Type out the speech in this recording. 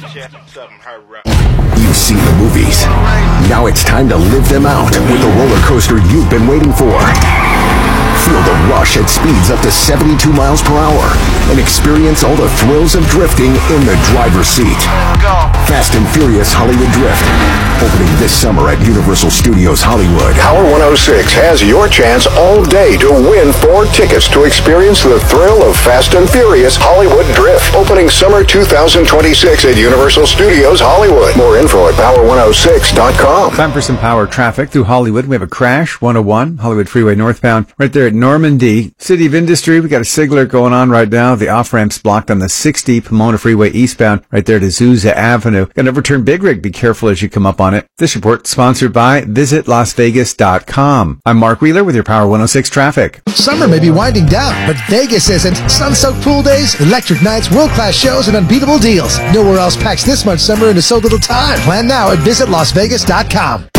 You've seen the movies. Now it's time to live them out with the roller coaster you've been waiting for. Feel the rush at speeds up to 72 miles per hour and experience all the thrills of drifting in the driver's seat. Fast and Furious Hollywood Drift, opening this summer at Universal Studios Hollywood. Power 106 has your chance all day to win 4 tickets to experience the thrill of Fast and Furious Hollywood Drift, opening summer 2026 at Universal Studios Hollywood. More info at power106.com. Time for some power traffic through Hollywood. We have a crash, 101, Hollywood Freeway northbound, right there at Normandy. City of Industry, we got a signaler going on right now. The off-ramp's blocked on the 60 Pomona Freeway eastbound, right there to Azusa Avenue. Got an overturned Big Rig. Be careful as you come up on it. This report sponsored by visitlasvegas.com. I'm Mark Wheeler with your Power 106 traffic. Summer may be winding down, but Vegas isn't. Sun-soaked pool days, electric nights, world-class shows, and unbeatable deals. Nowhere else packs this much summer into so little time. Plan now at visitlasvegas.com.